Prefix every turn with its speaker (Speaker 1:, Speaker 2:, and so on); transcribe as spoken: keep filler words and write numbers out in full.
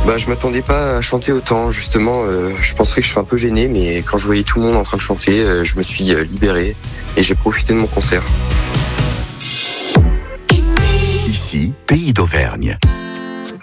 Speaker 1: Bah, je m'attendais pas à chanter autant, justement. Euh, je penserais que je suis un peu gêné, mais quand je voyais tout le monde en train de chanter, euh, je me suis euh, libéré et j'ai profité de mon concert.
Speaker 2: Ici, Pays d'Auvergne.